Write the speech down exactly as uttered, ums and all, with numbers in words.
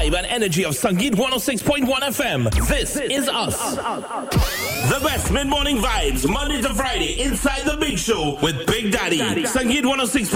vibe and energy of Sangeet one oh six point one F M. This is us. The best mid-morning vibes, Monday to Friday, inside the Big Show with Big Daddy. Sangeet one oh six